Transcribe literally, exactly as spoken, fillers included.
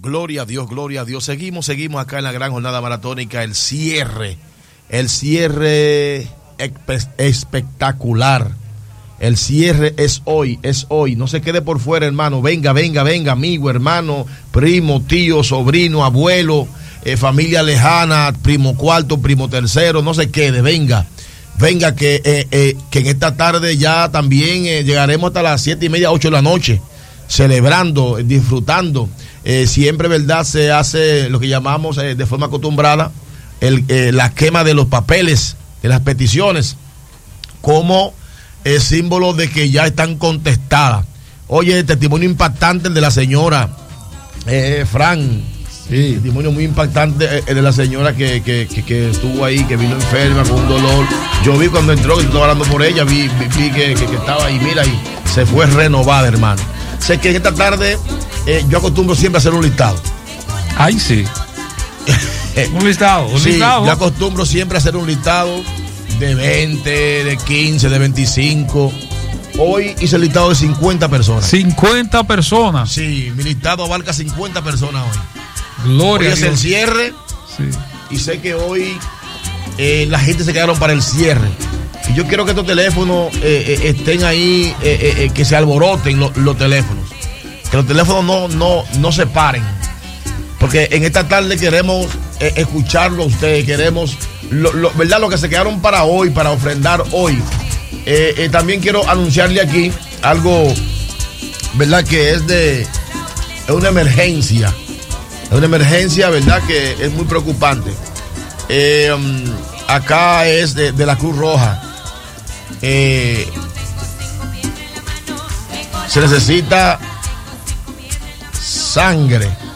Gloria a Dios, gloria a Dios. Seguimos, seguimos acá en la gran jornada maratónica. El cierre, el cierre espe- espectacular. El cierre es hoy, es hoy. No se quede por fuera, hermano. Venga, venga, venga, amigo, hermano, primo, tío, sobrino, abuelo, eh, familia lejana, primo cuarto, primo tercero. No se quede, venga. Venga, que, eh, eh, que en esta tarde ya también eh, llegaremos hasta las siete y media, ocho de la noche, celebrando, disfrutando. Eh, siempre, ¿verdad? Se hace lo que llamamos eh, de forma acostumbrada el, eh, la quema de los papeles, de las peticiones, como eh, símbolo de que ya están contestadas. Oye, el testimonio impactante el de la señora eh, Fran. Sí. Testimonio muy impactante el de la señora que, que, que, que estuvo ahí, que vino enferma con un dolor. Yo vi cuando entró, que estaba hablando por ella, vi, vi, vi que, que, que estaba ahí, mira, y se fue renovada, hermano. Sé que en esta tarde eh, yo acostumbro siempre a hacer un listado. Ay, sí. un listado, un sí, listado. Yo acostumbro siempre a hacer un listado de veinte, de quince, de veinticinco. Hoy hice el listado de cincuenta personas. cincuenta personas. Sí, mi listado abarca cincuenta personas hoy. Gloria hoy a es Dios. el cierre. Sí. Y sé que hoy eh, la gente se quedaron para el cierre. Y yo quiero que estos teléfonos eh, eh, estén ahí, eh, eh, que se alboroten lo, los teléfonos. Que los teléfonos no, no, no se paren. Porque en esta tarde queremos eh, escucharlo a ustedes, queremos, lo, lo, ¿verdad? Lo que se quedaron para hoy, para ofrendar hoy. Eh, eh, también quiero anunciarle aquí algo, ¿verdad? Que es de es una emergencia. Es una emergencia, ¿verdad? Que es muy preocupante. Eh, um, acá es de, de la Cruz Roja. Eh, se necesita sangre